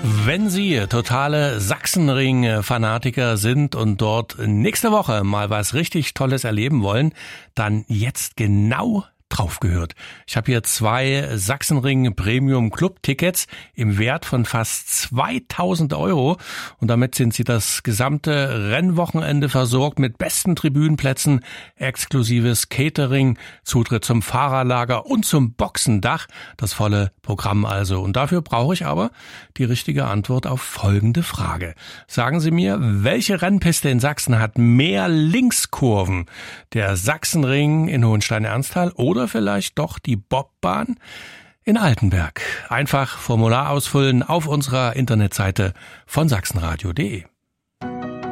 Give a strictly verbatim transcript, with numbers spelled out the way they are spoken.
Wenn Sie totale Sachsenring-Fanatiker sind und dort nächste Woche mal was richtig Tolles erleben wollen, dann jetzt genau drauf gehört. Ich habe hier zwei Sachsenring Premium Club Tickets im Wert von fast zweitausend Euro und damit sind Sie das gesamte Rennwochenende versorgt mit besten Tribünenplätzen, exklusives Catering, Zutritt zum Fahrerlager und zum Boxendach, das volle Programm also. Und dafür brauche ich aber die richtige Antwort auf folgende Frage. Sagen Sie mir, welche Rennpiste in Sachsen hat mehr Linkskurven? Der Sachsenring in Hohenstein-Ernsthal oder vielleicht doch die Bobbahn in Altenberg? Einfach Formular ausfüllen auf unserer Internetseite von sachsenradio punkt de.